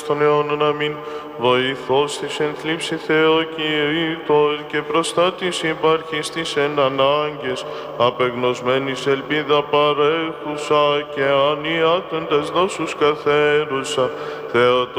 των αιώνων. Αμήν. Βοηθός της εν θλίψη Θεοκηρύττωρ και προστάτης υπάρχεις της εν ανάγκες, απεγνωσμένης ελπίδα παρέχουσα και ανιάτοντες δώσους καθαίρουσα, Θεοτόκ